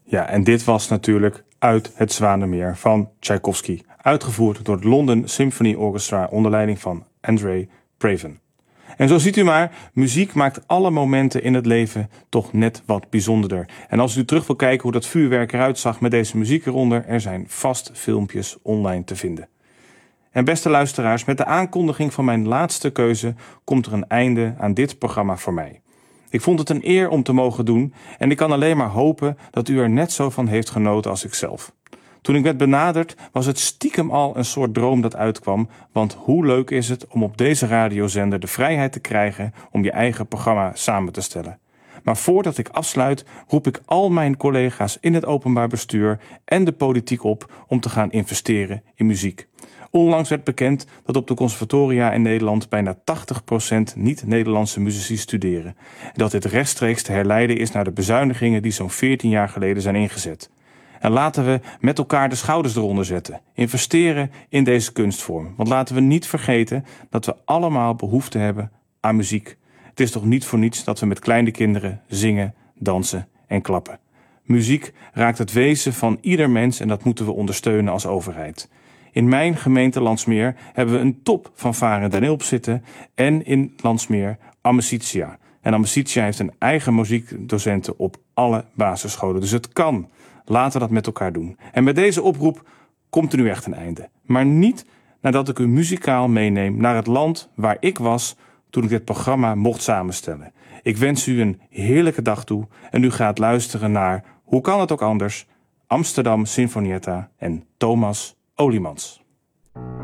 Ja, en dit was natuurlijk Uit het Zwanemeer van Tchaikovsky, uitgevoerd door het London Symphony Orchestra onder leiding van Andrei Previn. En zo ziet u maar, muziek maakt alle momenten in het leven toch net wat bijzonderder. En als u terug wil kijken hoe dat vuurwerk eruit zag met deze muziek eronder, er zijn vast filmpjes online te vinden. En beste luisteraars, met de aankondiging van mijn laatste keuze komt er een einde aan dit programma voor mij. Ik vond het een eer om te mogen doen en ik kan alleen maar hopen dat u er net zo van heeft genoten als ikzelf. Toen ik werd benaderd was het stiekem al een soort droom dat uitkwam, want hoe leuk is het om op deze radiozender de vrijheid te krijgen om je eigen programma samen te stellen. Maar voordat ik afsluit roep ik al mijn collega's in het openbaar bestuur en de politiek op om te gaan investeren in muziek. Onlangs werd bekend dat op de conservatoria in Nederland bijna 80% niet-Nederlandse muzici studeren. En dat dit rechtstreeks te herleiden is naar de bezuinigingen die zo'n 14 jaar geleden zijn ingezet. En laten we met elkaar de schouders eronder zetten. Investeren in deze kunstvorm. Want laten we niet vergeten dat we allemaal behoefte hebben aan muziek. Het is toch niet voor niets dat we met kleine kinderen zingen, dansen en klappen. Muziek raakt het wezen van ieder mens en dat moeten we ondersteunen als overheid. In mijn gemeente Landsmeer hebben we een top van Varen Danilp zitten en in Landsmeer Amicitia. En Amicitia heeft een eigen muziekdocenten op alle basisscholen. Dus het kan. Laten we dat met elkaar doen. En met deze oproep komt er nu echt een einde. Maar niet nadat ik u muzikaal meeneem naar het land waar ik was toen ik dit programma mocht samenstellen. Ik wens u een heerlijke dag toe en u gaat luisteren naar Hoe kan het ook anders? Amsterdam Sinfonietta en Thomas Oliemans.